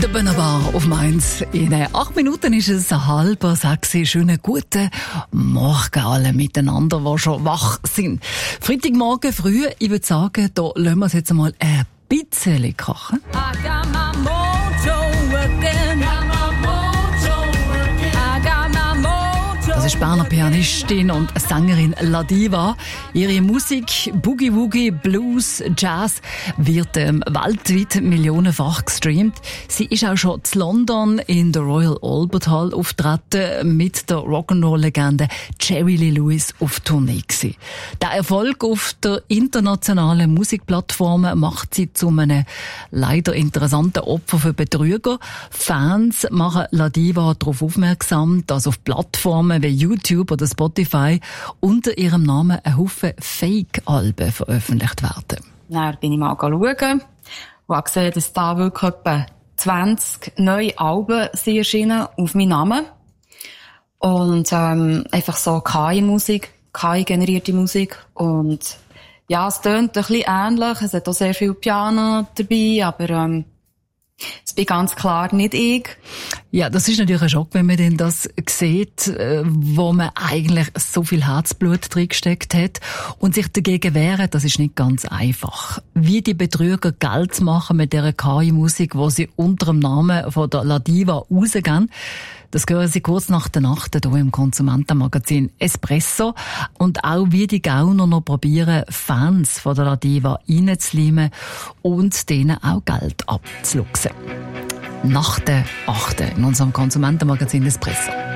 Der Benabar auf Mainz. In 8 Minuten ist es 5:30. Schönen guten Morgen alle miteinander, die schon wach sind. Freitagmorgen früh, ich würde sagen, da lassen wir es jetzt mal ein bisschen krachen. Das ist Berner Pianistin und Sängerin Ladiva. Ihre Musik, Boogie Woogie, Blues, Jazz, wird weltweit millionenfach gestreamt. Sie ist auch schon in London in der Royal Albert Hall auftreten, mit der Rock'n'Roll-Legende Jerry Lee Lewis auf Tournee gewesen. Der Erfolg auf der internationalen Musikplattform macht sie zu einem leider interessanten Opfer für Betrüger. Fans machen Ladiva darauf aufmerksam, dass auf Plattformen wie YouTube oder Spotify unter ihrem Namen ein Haufen Fake-Alben veröffentlicht werden. Dann bin ich mal schauen und habe gesehen, dass da wirklich etwa 20 neue Alben sind erschienen auf meinen Namen. Und einfach so KI-Musik, KI-generierte Musik. Und ja, es tönt ein bisschen ähnlich. Es hat auch sehr viel Piano dabei, aber das bin ganz klar nicht ich. Ja, das ist natürlich ein Schock, wenn man denn das sieht, wo man eigentlich so viel Herzblut drin gesteckt hat. Und sich dagegen wehren, das ist nicht ganz einfach. Wie die Betrüger Geld machen mit dieser KI-Musik, wo sie unter dem Namen von der Ladiva rausgehen, das hören Sie kurz nach der Nacht hier im Konsumentenmagazin Espresso. Und auch wie die Gauner noch probieren, Fans von der Ladiva reinzuleimen und denen auch Geld abzuluxen. Nach der 8. in unserem Konsumentenmagazin Espresso.